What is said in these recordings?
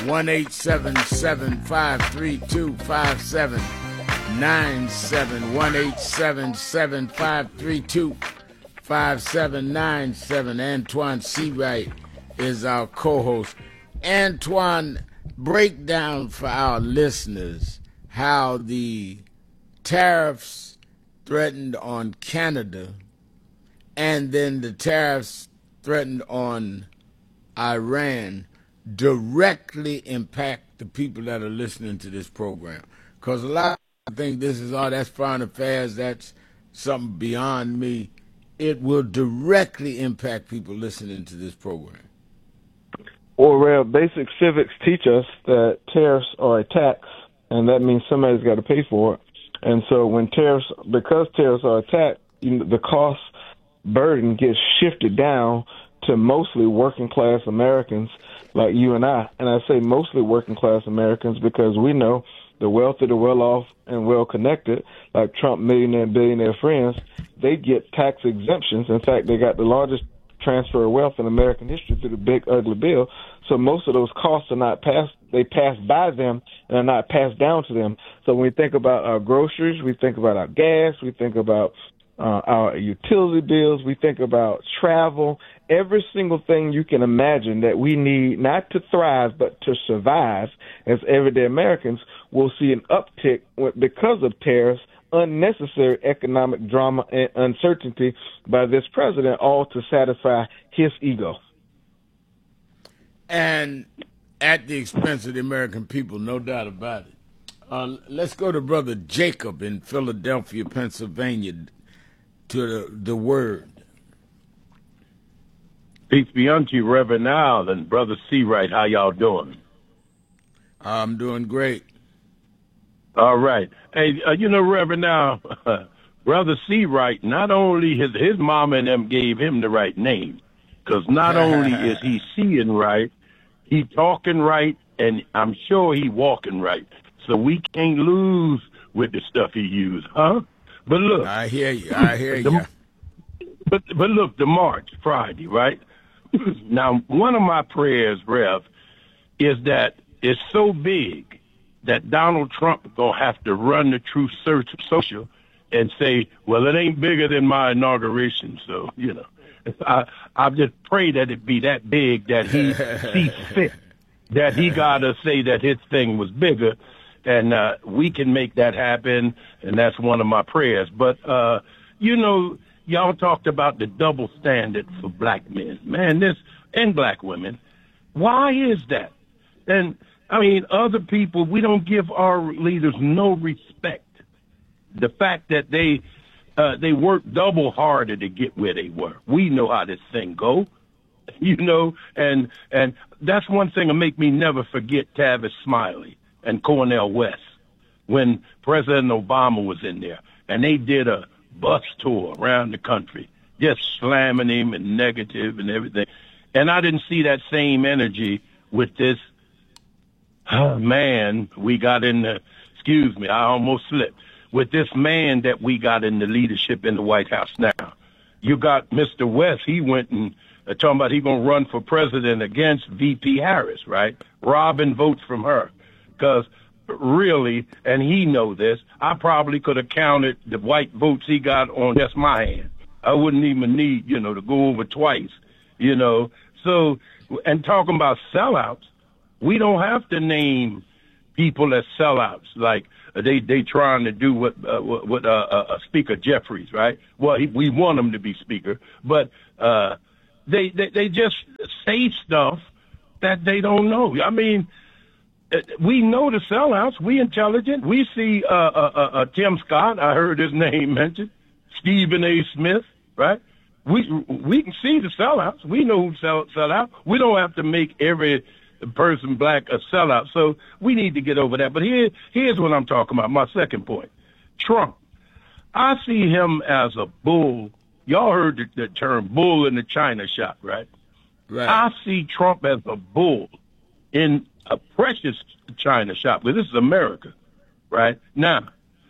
1-877-532-5797. 1-877-532-5797. Antoine Seawright is our co-host. Antoine, break down for our listeners how the tariffs threatened on Canada and then the tariffs threatened on Iran directly impact the people that are listening to this program. Because a lot of people think this is all, that's foreign affairs, that's something beyond me. It will directly impact people listening to this program. Well, Rev, basic civics teach us that tariffs are a tax, and that means somebody's got to pay for it. And so because tariffs are a tax, the cost burden gets shifted down to mostly working class Americans like you and I. And I say mostly working class Americans because we know the wealthy, the well-off, and well-connected, like Trump millionaire and billionaire friends, they get tax exemptions. In fact, they got the largest transfer of wealth in American history through the big, ugly bill. So most of those costs are not passed. They pass by them and are not passed down to them. So when we think about our groceries, we think about our gas, we think about our utility bills, we think about travel, every single thing you can imagine that we need not to thrive but to survive as everyday Americans will see an uptick because of tariffs, unnecessary economic drama and uncertainty by this president, all to satisfy his ego. And at the expense of the American people, no doubt about it. Let's go to Brother Jacob in Philadelphia, Pennsylvania, to the word. Peace be unto you, Reverend Al and Brother Seawright. How y'all doing? I'm doing great. All right. Hey, Reverend Al, Brother Seawright, not only his mama and them gave him the right name, because not only is he seeing right, he talking right, and I'm sure he walking right. So we can't lose with the stuff he used, huh? But look, I hear you. But look, the March Friday, right? Now, one of my prayers, Rev, is that it's so big that Donald Trump is going to have to run the Truth Social and say, well, it ain't bigger than my inauguration. So, I just pray that it be that big that he sees fit, that he got to say that his thing was bigger. And we can make that happen, and that's one of my prayers. But, y'all talked about the double standard for black men, and black women. Why is that? And, other people, we don't give our leaders no respect. The fact that they worked double harder to get where they were. We know how this thing go, and that's one thing that make me never forget Tavis Smiley and Cornel West when President Obama was in there, and they did a bus tour around the country, just slamming him and negative and everything. And I didn't see that same energy with this man we got in the, excuse me, I almost slipped, with this man that we got in the leadership in the White House now. You got Mr. West, he went and talking about he going to run for president against VP Harris, right? Robbing votes from her. Because really, and he know this, I probably could have counted the white votes he got on just my hand. I wouldn't even need, to go over twice, So, and talking about sellouts, we don't have to name people as sellouts like they trying to do what Speaker Jeffries, right? Well, we want him to be Speaker, but they just say stuff that they don't know. We know the sellouts. We intelligent. We see Tim Scott. I heard his name mentioned. Stephen A. Smith, right? We can see the sellouts. We know who sell out. We don't have to make every person black a sellout. So we need to get over that. But here's what I'm talking about. My second point. Trump. I see him as a bull. Y'all heard the term bull in the china shop, right? Right. I see Trump as a bull in a precious china shop, because this is America, right? Now,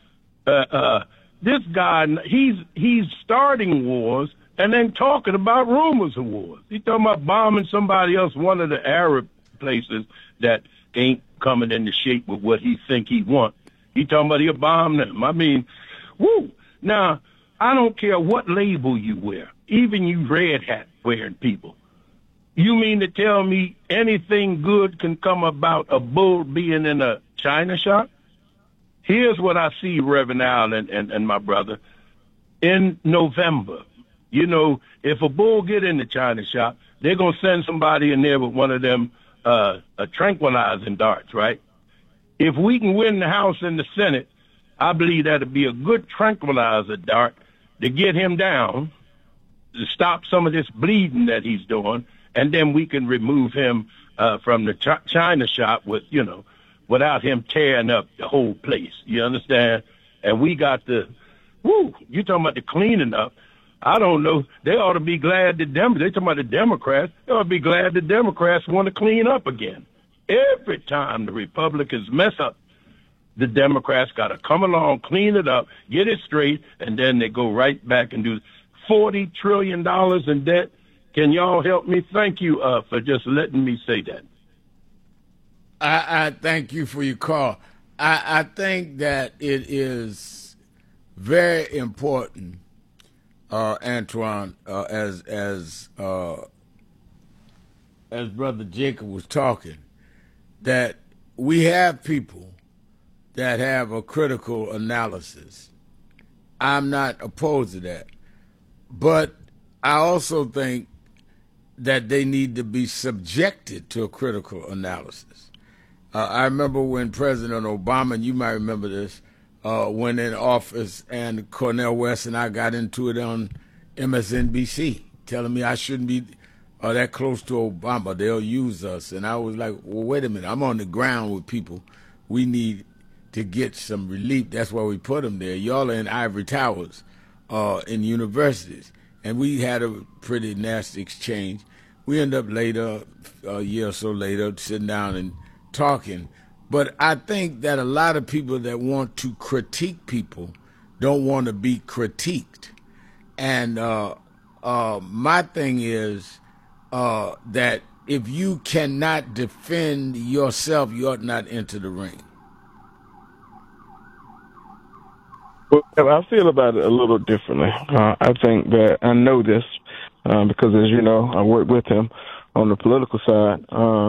this guy, he's starting wars and then talking about rumors of wars. He's talking about bombing somebody else, one of the Arab places that ain't coming into shape with what he think he want. He talking about he'll bomb them. I mean, woo. Now, I don't care what label you wear, even you red hat wearing people. You mean to tell me anything good can come about a bull being in a China shop? Here's what I see, Reverend Al and my brother. In November, you know, if a bull get in the China shop, they're going to send somebody in there with one of them tranquilizing darts, right? If we can win the House and the Senate, I believe that'd be a good tranquilizer dart to get him down, to stop some of this bleeding that he's doing, and then we can remove him from the China shop with, you know, without him tearing up the whole place. You understand? And we got the, you talking about the cleaning up. I don't know. They ought to be glad they talking about the Democrats. They ought to be glad the Democrats want to clean up again. Every time the Republicans mess up, the Democrats got to come along, clean it up, get it straight, and then they go right back and do $40 trillion in debt. Can y'all help me? Thank you for just letting me say that. I thank you for your call. I think that it is very important, Antoine, as Brother Jacob was talking, that we have people that have a critical analysis. I'm not opposed to that. But I also think that they need to be subjected to a critical analysis. I remember when President Obama, and you might remember this, went in office, and Cornel West and I got into it on MSNBC, telling me I shouldn't be that close to Obama. They'll use us. And I was like, well, wait a minute. I'm on the ground with people. We need to get some relief. That's why we put them there. Y'all are in ivory towers in universities. And we had a pretty nasty exchange. We end up later, a year or so later, sitting down and talking. But I think that a lot of people that want to critique people don't want to be critiqued. And my thing is that if you cannot defend yourself, you ought not enter the ring. Well, I feel about it a little differently. I think that I know this because, as you know, I work with him on the political side.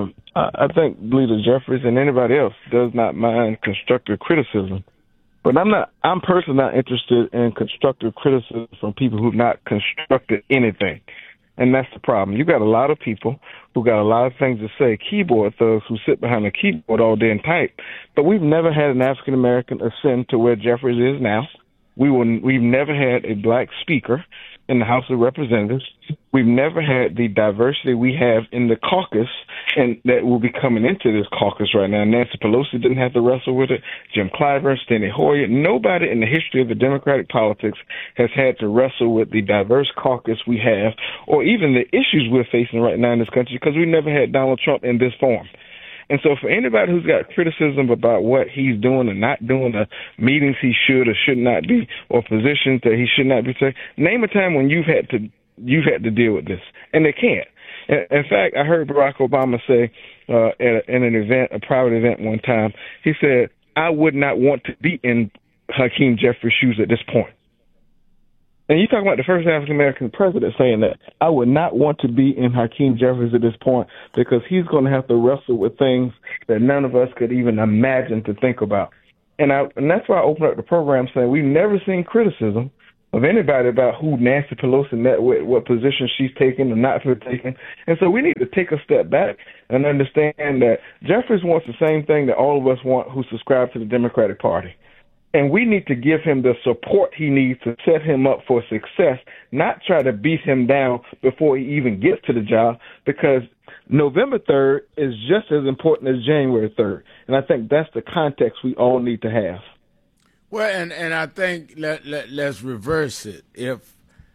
I think Leader Jeffries and anybody else does not mind constructive criticism. But I'm personally not interested in constructive criticism from people who've not constructed anything. And that's the problem. You got a lot of people who got a lot of things to say, keyboard thugs who sit behind a keyboard all day and type. But we've never had an African American ascend to where Jeffries is now. We've never had a black speaker in the House of Representatives. We've never had the diversity we have in the caucus, and that will be coming into this caucus right now. Nancy Pelosi didn't have to wrestle with it. Jim Clyburn, Steny Hoyer, nobody in the history of the Democratic politics has had to wrestle with the diverse caucus we have, or even the issues we're facing right now in this country, because we never had Donald Trump in this form. And so for anybody who's got criticism about what he's doing or not doing, the meetings he should or should not be, or positions that he should not be taking, name a time when you've had to deal with this. And they can't. In fact, I heard Barack Obama say in an event, a private event one time, he said, I would not want to be in Hakeem Jeffries' shoes at this point. And you talking about the first African-American president saying that. I would not want to be in Hakeem Jeffries at this point because he's going to have to wrestle with things that none of us could even imagine to think about. And that's why I opened up the program saying we've never seen criticism of anybody about who Nancy Pelosi met with, what position she's taking and not taking. And so we need to take a step back and understand that Jeffries wants the same thing that all of us want who subscribe to the Democratic Party. And we need to give him the support he needs to set him up for success, not try to beat him down before he even gets to the job, because November 3rd is just as important as January 3rd. And I think that's the context we all need to have. Well, and I think let's reverse it. If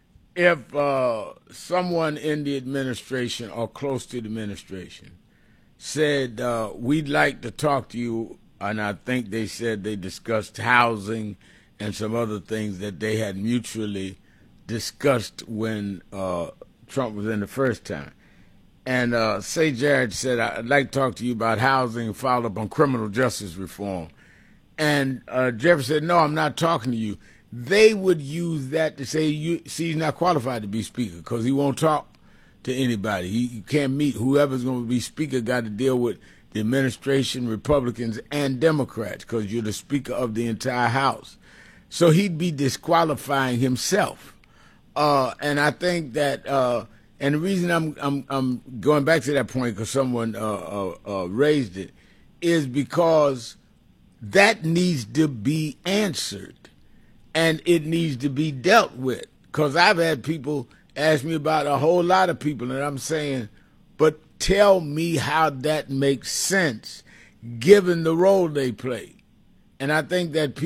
someone in the administration or close to the administration said, we'd like to talk to you, and I think they said they discussed housing and some other things that they had mutually discussed when Trump was in the first time. And Say Jared said, I'd like to talk to you about housing and follow up on criminal justice reform. And Jeffrey said, no, I'm not talking to you. They would use that to say, he's not qualified to be speaker because he won't talk to anybody. He can't meet whoever's going to be speaker, got to deal with the administration, Republicans, and Democrats because you're the speaker of the entire House. So he'd be disqualifying himself. And I think that, and the reason I'm going back to that point because someone raised it, is because that needs to be answered. And it needs to be dealt with. Because I've had people ask me about a whole lot of people, and I'm saying, but tell me how that makes sense given the role they play. And I think that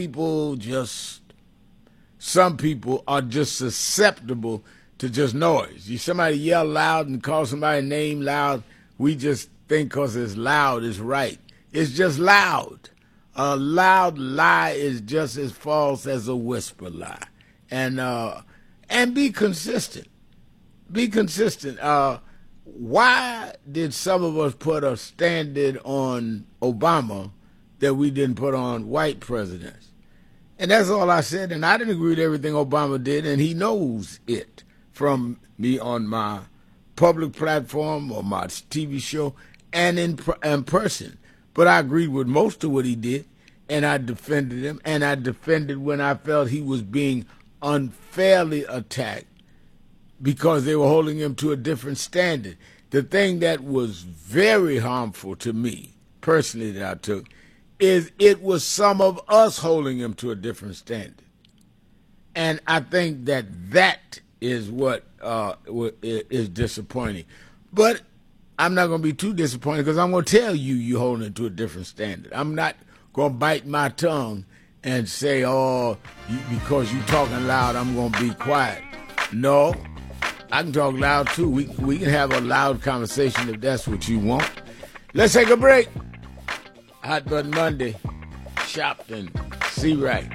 some people are just susceptible to just noise. Somebody yell loud and call somebody a name loud, we just think because it's loud is right. It's just loud. A loud lie is just as false as a whisper lie. And be consistent. Be consistent. Why did some of us put a standard on Obama that we didn't put on white presidents? And that's all I said. And I didn't agree with everything Obama did, and he knows it from me on my public platform or my TV show and in person. But I agreed with most of what he did, and I defended him, and I defended when I felt he was being unfairly attacked because they were holding him to a different standard. The thing that was very harmful to me, personally, that I took, is it was some of us holding him to a different standard. And I think that is what is disappointing. But I'm not going to be too disappointed because I'm going to tell you you're holding it to a different standard. I'm not going to bite my tongue and say, because you're talking loud, I'm going to be quiet. No, I can talk loud too. We can have a loud conversation if that's what you want. Let's take a break. Hot Button Monday, Shopton, C-Right,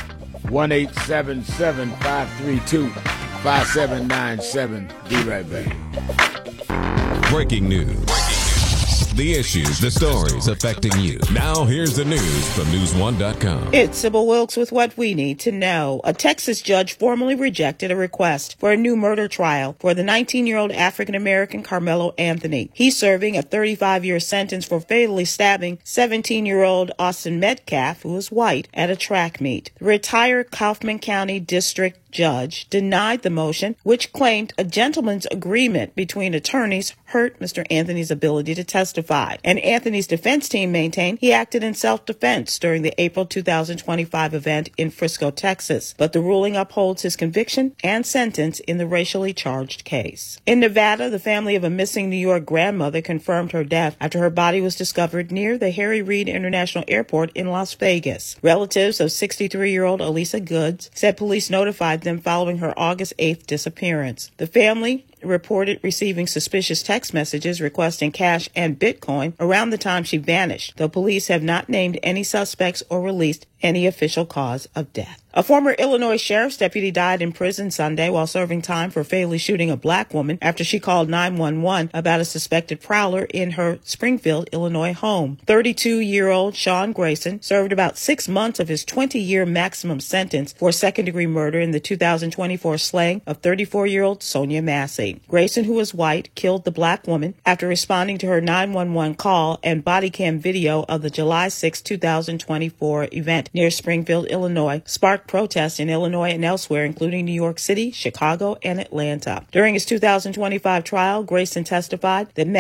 1-877-532-5797. Be right back. Breaking news. The issues, the stories affecting you. Now here's the news from News1.com. It's Sybil Wilkes with what we need to know. A Texas judge formally rejected a request for a new murder trial for the 19-year-old African-American Carmelo Anthony. He's serving a 35-year sentence for fatally stabbing 17-year-old Austin Metcalf, who is white, at a track meet. The retired Kaufman County District Judge denied the motion, which claimed a gentleman's agreement between attorneys hurt Mr. Anthony's ability to testify. And Anthony's defense team maintained he acted in self-defense during the April 2025 event in Frisco, Texas. But the ruling upholds his conviction and sentence in the racially charged case. In Nevada, the family of a missing New York grandmother confirmed her death after her body was discovered near the Harry Reid International Airport in Las Vegas. Relatives of 63-year-old Elisa Goods said police notified them following her August 8th disappearance. The family reported receiving suspicious text messages requesting cash and Bitcoin around the time she vanished, though police have not named any suspects or released any official cause of death. A former Illinois sheriff's deputy died in prison Sunday while serving time for fatally shooting a black woman after she called 911 about a suspected prowler in her Springfield, Illinois home. 32-year-old Sean Grayson served about 6 months of his 20-year maximum sentence for second-degree murder in the 2024 slaying of 34-year-old Sonia Massey. Grayson, who was white, killed the black woman after responding to her 911 call and body cam video of the July 6, 2024 event near Springfield, Illinois, sparked protests in Illinois and elsewhere, including New York City, Chicago, and Atlanta. During his 2025 trial, Grayson testified that